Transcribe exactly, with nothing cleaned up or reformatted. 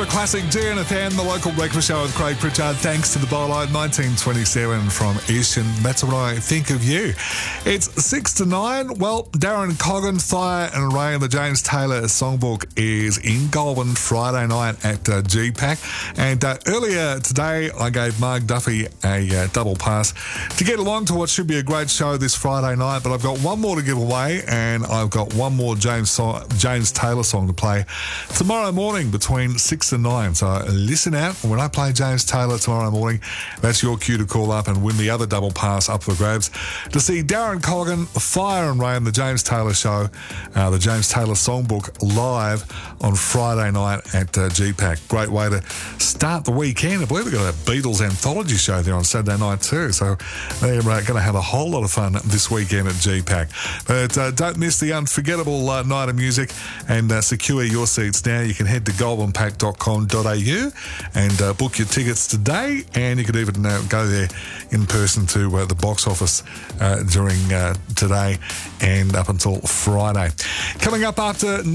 a classic, G N F N, the local breakfast show with Craig Pritchard, thanks to the Bolo nineteen twenty-seven from Ish, and that's what I think of you. It's six to nine. Well, Darren Coggan, Fire and Rain, the James Taylor songbook is in Goulburn Friday night at uh, G PAC. And uh, earlier today, I gave Mark Duffy a uh, double pass to get along to what should be a great show this Friday night. But I've got one more to give away, and I've got one more James so- James Taylor song to play tomorrow morning between six and nine. So listen out. When I play James Taylor tomorrow morning, that's your cue to call up and win the other double pass up for grabs to see Darren Coggan, Fire and Rain, the James Taylor show, uh, the James Taylor songbook live on Friday night at uh, G PAC. Great way to start the weekend. I believe we've got a Beatles anthology show there on Saturday night too. So they're uh, going to have a whole lot of fun this weekend at G PAC. But uh, don't miss the unforgettable uh, night of music and uh, secure your seats now. You can head to goulburn pack dot com dot a u and uh, book your tickets today, and you could even uh, go there in person to uh, the box office uh, during uh, today and up until Friday. Coming up after